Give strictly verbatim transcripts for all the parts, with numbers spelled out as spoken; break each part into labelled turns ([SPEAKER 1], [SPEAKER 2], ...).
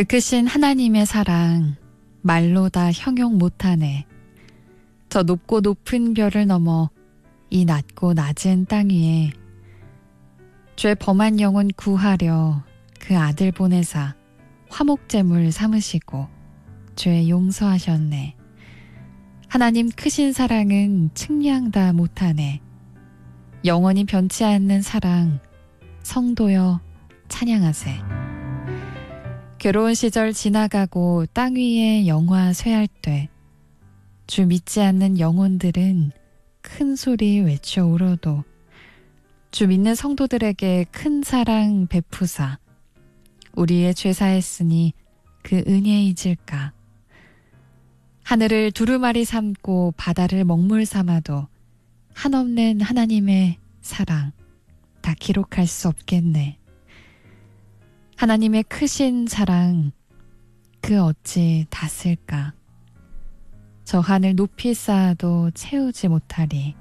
[SPEAKER 1] 그 크신 하나님의 사랑 말로 다 형용 못하네. 저 높고 높은 별을 넘어 이 낮고 낮은 땅 위에 죄 범한 영혼 구하려 그 아들 보내사 화목제물 삼으시고 죄 용서하셨네. 하나님 크신 사랑은 측량 다 못하네. 영원히 변치 않는 사랑 성도여 찬양하세. 괴로운 시절 지나가고 땅 위에 영화 쇠할 때 주 믿지 않는 영혼들은 큰 소리 외쳐 울어도 주 믿는 성도들에게 큰 사랑 베푸사 우리의 죄 사했으니 그 은혜 잊을까. 하늘을 두루마리 삼고 바다를 먹물 삼아도 한없는 하나님의 사랑 다 기록할 수 없겠네. 하나님의 크신 사랑 그 어찌 다 쓸까. 저 하늘 높이 쌓아도 채우지 못하리.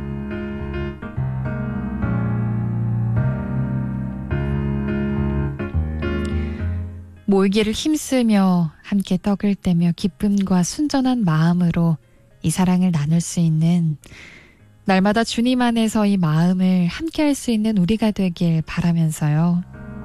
[SPEAKER 1] 모이기를 힘쓰며 함께 떡을 떼며 기쁨과 순전한 마음으로 이 사랑을 나눌 수 있는 날마다 주님 안에서 이 마음을 함께 할 수 있는 우리가 되길 바라면서요.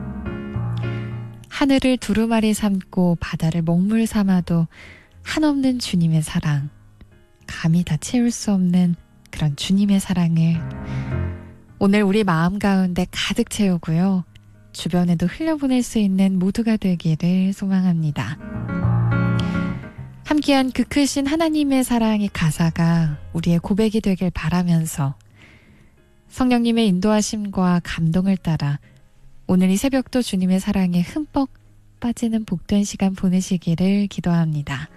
[SPEAKER 1] 하늘을 두루마리 삼고 바다를 먹물 삼아도 한없는 주님의 사랑, 감히 다 채울 수 없는 그런 주님의 사랑을 오늘 우리 마음 가운데 가득 채우고요. 주변에도 흘려보낼 수 있는 모두가 되기를 소망합니다. 함께한 그 크신 하나님의 사랑의 가사가 우리의 고백이 되길 바라면서 성령님의 인도하심과 감동을 따라 오늘 이 새벽도 주님의 사랑에 흠뻑 빠지는 복된 시간 보내시기를 기도합니다.